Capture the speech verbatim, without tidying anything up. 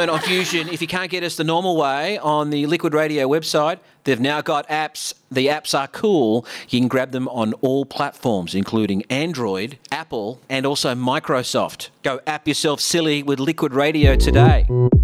learn on Fusion. If you can't get us the normal way on the Liquid Radio website, they've now got apps. The apps are cool. You can grab them on all platforms, including Android, Apple, and also Microsoft. Go app yourself silly with Liquid Radio today.